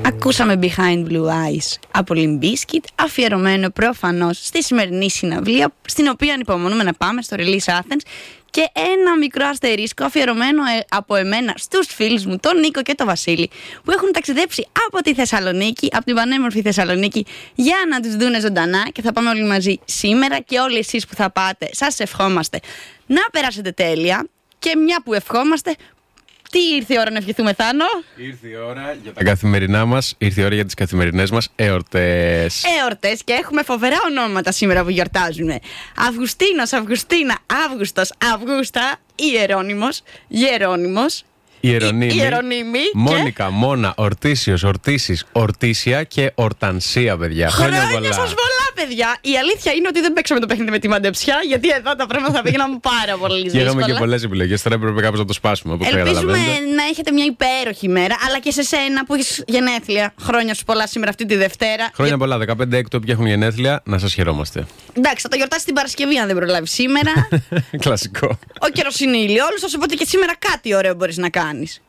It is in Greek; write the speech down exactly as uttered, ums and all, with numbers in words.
Ακούσαμε Behind Blue Eyes από Limp Bizkit, αφιερωμένο προφανώς στη σημερινή συναυλία, στην οποία ανυπομονούμε να πάμε, στο Release Athens. Και ένα μικρό αστερίσκο αφιερωμένο ε, από εμένα στους φίλους μου, τον Νίκο και τον Βασίλη, που έχουν ταξιδέψει από τη Θεσσαλονίκη, από την πανέμορφη Θεσσαλονίκη, για να τους δούνε ζωντανά. Και θα πάμε όλοι μαζί σήμερα, και όλοι εσείς που θα πάτε, σας ευχόμαστε να περάσετε τέλεια. Και μια που ευχόμαστε, τι ήρθε η ώρα να ευχηθούμε, Θάνο? Ήρθε η ώρα για τα καθημερινά μας, ήρθε η ώρα για τις καθημερινές μας εορτές. Εορτές, και έχουμε φοβερά ονόματα σήμερα που γιορτάζουν. Αυγουστίνος, Αυγουστίνα, Αύγουστος, Αυγούστα, Ιερώνυμος, Γερώνυμος, Ιερονίμη, Ιερονίμη Μόνικα, και... Μόνα, Ορτίσιος, Ορτίσης, Ορτίσια και Ορτανσία, παιδιά. Χρόνια, Χρόνια σας πολλά, παιδιά. Η αλήθεια είναι ότι δεν παίξαμε το παιχνίδι με τη μαντεψιά, γιατί εδώ τα πράγματα θα πήγαιναν πάρα πολύ δύσκολα. Και είχαμε και πολλές επιλογές, τώρα έπρεπε κάπως να το σπάσουμε. Ελπίζουμε να έχετε μια υπέροχη μέρα, αλλά και σε σένα που έχεις γενέθλια. Χρόνια σου πολλά σήμερα αυτή τη Δευτέρα. Χρόνια για... πολλά, δεκαπέντε έκτο που έχουν γενέθλια, να σας χαιρόμαστε. Εντάξει, θα το γιορτάσει την Παρασκευή αν δεν προλάβει σήμερα. Κλασικό. Ο καιρός είναι ηλιόλουστος, οπότε και σήμερα κάτι ωραίο μπορείς να κάνεις.